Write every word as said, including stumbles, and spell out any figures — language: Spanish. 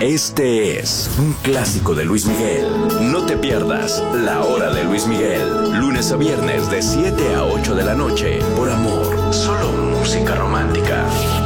Este es un clásico de Luis Miguel. No te pierdas La Hora de Luis Miguel. Lunes a viernes de siete a ocho de la noche. Por amor, solo música romántica.